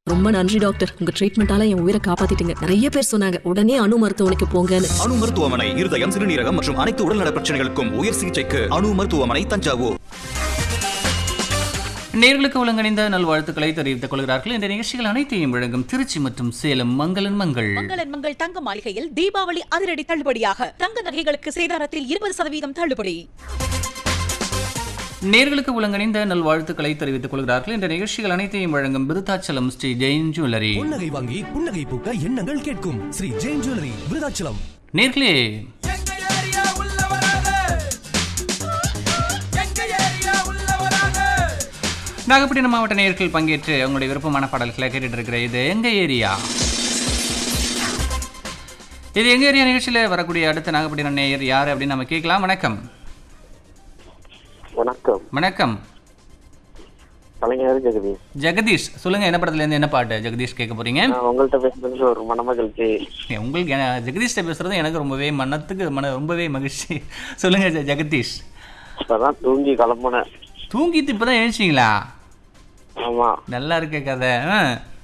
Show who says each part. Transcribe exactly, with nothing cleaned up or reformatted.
Speaker 1: ரொம்ப நன்றி டாக்டர், உங்க ட்ரீட்மெண்டால என் உயிரை காப்பாத்திட்டீங்க. நிறைய பேர் சொன்னாங்க உடனே அணு மருத்துவமனைக்கு போங்கன்னு.
Speaker 2: அணு மருத்துவமனை இருதயம், சிறுநீரகம் மற்றும் அனைத்து உடல்நல பிரச்சனைகளுக்கும் உயர் சிகிச்சைக்கு அணு மருத்துவமனை, தஞ்சாவூர்.
Speaker 3: நேர்களுக்கு ஒழுங்கணிந்த நல்வாழ்த்துக்களை தெரிவித்துக் கொள்கிறார்கள். இந்த நிகழ்ச்சிகள் அனைத்தையும் வழங்கும் திருச்சி மற்றும் சேலம் மங்களன் மங்கள்.
Speaker 4: மங்களன் மங்கள் தங்க மாளிகையில் தீபாவளி அதிரடி தள்ளுபடியாக தங்க நகைகளுக்கு சேதாரத்தில் இருபது சதவீதம் தள்ளுபடி.
Speaker 3: நேர்களுக்கு ஒழுங்கணிந்த நல்வாழ்த்துக்களை தெரிவித்துக் கொள்கிறார்கள். இந்த நிகழ்ச்சிகள் அனைத்தையும் வழங்கும் விருத்தாச்சலம் ஸ்ரீ ஜெயின் ஜுவல்லரி.
Speaker 5: புன்னகை வாங்கி புன்னகை பூக்க எண்ணங்கள் கேட்கும் ஸ்ரீ ஜெயின் ஜுவல்லரி, விருத்தாச்சலம்.
Speaker 3: நேர்களே, நாகப்பட்டினம் மாவட்ட நேயர்கள் பங்கேற்று அவங்களுடைய விருப்பமான பாடல்களை கேட்டுட்டு இருக்கிற இது எங்க ஏரியா. இது எங்க ஏரியா நிகழ்ச்சியில் வரக்கூடிய அடுத்த நாகப்பட்டினம் நேயர் யார் அப்படின்னு நம்ம கேட்கலாம். வணக்கம்.
Speaker 6: வணக்கம்.
Speaker 3: வணக்கம்.
Speaker 6: கலைஞர் ஜெகதீஷ்.
Speaker 3: ஜெகதீஷ், சொல்லுங்க, என்ன படத்துல இருந்து என்ன பாட்டு ஜெகதீஷ் கேட்க போறீங்க?
Speaker 6: உங்கள்கிட்ட பேசுறது ஒரு மனமகிழ்ச்சி.
Speaker 3: உங்களுக்கு ஜெகதீஷ்ட பேசுறது எனக்கு ரொம்பவே மனத்துக்கு மன ரொம்பவே மகிழ்ச்சி. சொல்லுங்க ஜெகதீஷ்.
Speaker 6: இப்பதான் தூங்கி கிளம்புனேன்.
Speaker 3: தூங்கிட்டு இப்பதான் எழுச்சிங்களா?
Speaker 6: ஆமா.
Speaker 3: நல்லா இருக்க கதை.